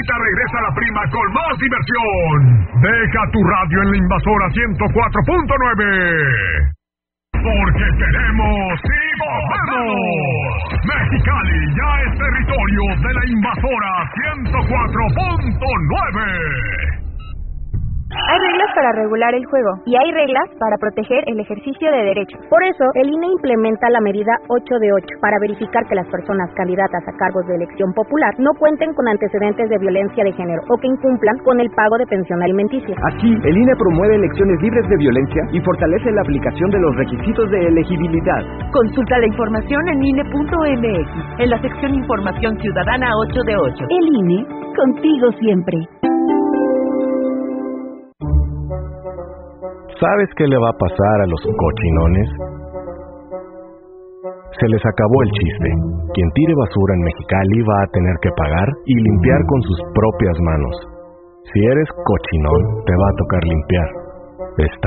Ahorita regresa la prima con más diversión. Deja tu radio en la Invasora 104.9. Porque queremos y podemos. Mexicali ya es territorio de la Invasora 104.9. Hay reglas para regular el juego y hay reglas para proteger el ejercicio de derechos. Por eso, el INE implementa la medida 8 de 8 para verificar que las personas candidatas a cargos de elección popular no cuenten con antecedentes de violencia de género o que incumplan con el pago de pensión alimenticia. Así, el INE promueve elecciones libres de violencia y fortalece la aplicación de los requisitos de elegibilidad. Consulta la información en INE.mx, en la sección Información Ciudadana 8 de 8. El INE, contigo siempre. ¿Sabes qué le va a pasar a los cochinones? Se les acabó el chiste. Quien tire basura en Mexicali va a tener que pagar y limpiar con sus propias manos. Si eres cochinón, te va a tocar limpiar. Está